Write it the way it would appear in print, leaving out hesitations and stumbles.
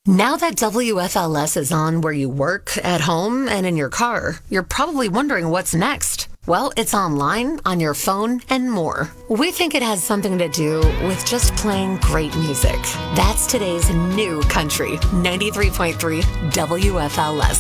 Now that WFLS is on where you work, at home, and in your car, you're probably wondering what's next. Well, it's online, on your phone, and more. We think it has something to do with just playing great music. That's today's new country, 93.3 WFLS.